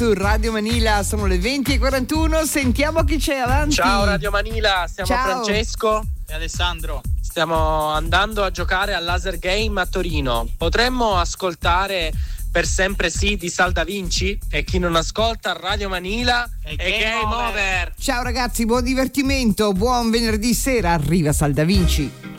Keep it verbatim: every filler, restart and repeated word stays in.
Su Radio Manila sono le venti e quarantuno, sentiamo chi c'è avanti. Ciao Radio Manila, siamo Ciao. Francesco e Alessandro. Stiamo andando a giocare al Laser Game a Torino. Potremmo ascoltare Per sempre sì di Sal Da Vinci? E chi non ascolta Radio Manila E è game game over. over. Ciao ragazzi, buon divertimento, buon venerdì sera, arriva Sal Da Vinci.